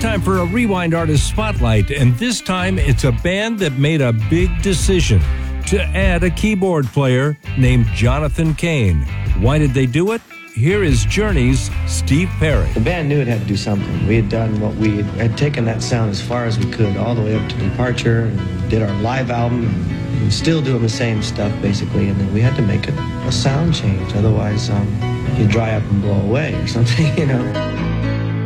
time for a Rewind Artist Spotlight, and this time it's a band that made a big decision to add a keyboard player named Jonathan Cain. Why did they do it? Here is Journey's Steve Perry. The band knew it had to do something. We had done what we had taken that sound as far as we could, all the way up to Departure, and did our live album, and still doing the same stuff, basically, and then we had to make a sound change. Otherwise, you'd dry up and blow away or something, you know.